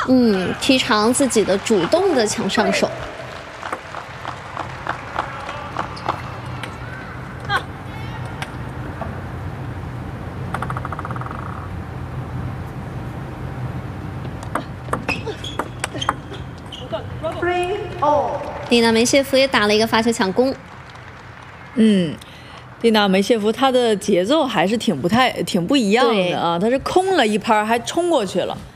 踢长自己的主动的抢上手。蒂娜梅谢夫也打了一个发球抢攻。 蒂娜梅谢夫她的节奏还是挺不一样的啊，她是空了一拍还冲过去了。